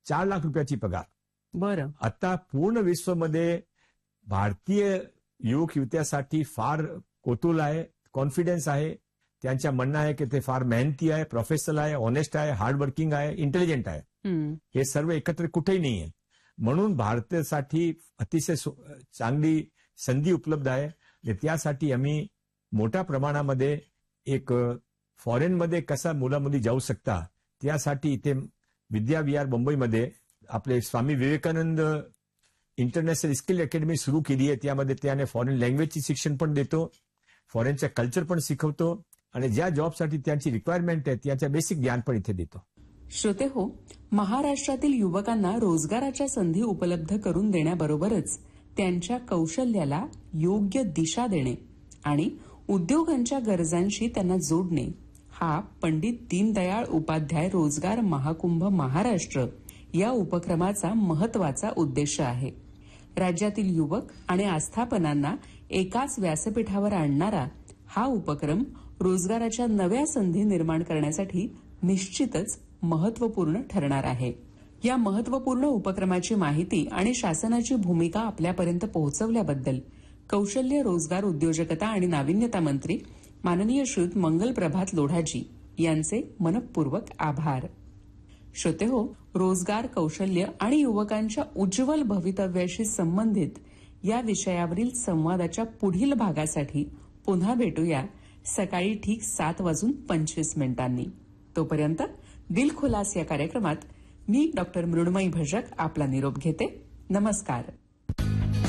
4 लाख रुपयाची पगार. बरं. आता पूर्ण विश्वमध्ये भारतीय युवक युवत्यासाठी फार कौतूहल आहे, कॉन्फिडन्स आहे. त्यांच्या म्हणणं आहे की ते फार मेहनती आहे, प्रोफेशनल आहे, ऑनेस्ट आहे, हार्डवर्किंग आहे, इंटेलिजंट आहे. हे सर्व एकत्र कुठेही नाही आहे. म्हणून भारतासाठी अतिशय चांगली संधी उपलब्ध आहे. त्यासाठी आम्ही मोठ्या प्रमाणामध्ये एक फॉरेनमध्ये कसा मुला मुली जाऊ शकता त्यासाठी इथे विद्या विहार मुंबईमध्ये आपले Swami Vivekananda international skill academy सुरू केली आहे. त्यामध्ये त्याने फॉरेन लँग्वेजची शिक्षण पण देतो, फॉरेनच्या कल्चर पण शिकवतो आणि ज्या जॉबसाठी त्यांची रिक्वायरमेंट आहे त्याच्या बेसिक ज्ञान पण इथे देतो. श्रोते हो, महाराष्ट्रातील युवकांना रोजगाराच्या संधी उपलब्ध करून देण्याबरोबरच त्यांच्या कौशल्याला योग्य दिशा देणे आणि उद्योगांच्या गरजांशी त्यांना जोडणे हा पंडित दीनदयाळ उपाध्याय रोजगार महाकुंभ महाराष्ट्र या उपक्रमाचा महत्वाचा उद्देश आहे. राज्यातील युवक आणि आस्थापनांना एकाच व्यासपीठावर आणणारा हा उपक्रम रोजगाराच्या नव्या संधी निर्माण करण्यासाठी निश्चितच महत्वपूर्ण ठरणार आहे. या महत्वपूर्ण उपक्रमाची माहिती आणि शासनाची भूमिका आपल्यापर्यंत पोहोचवल्याबद्दल कौशल्य रोजगार उद्योजकता आणि नाविन्यता मंत्री माननीय श्रीयुत मंगल प्रभात लोढाजी यांचे मनपूर्वक आभार. श्रोते हो, रोजगार, कौशल्य आणि युवकांच्या उज्ज्वल भवितव्याशी संबंधित या विषयावरील संवादाच्या पुढील भागासाठी पुन्हा भेटूया सकाळी ठीक 7:25 तोपर्यंत दिल खुलास या कार्यक्रमात मी डॉक्टर मृण्मयी भजक आपला निरोप घेते. नमस्कार.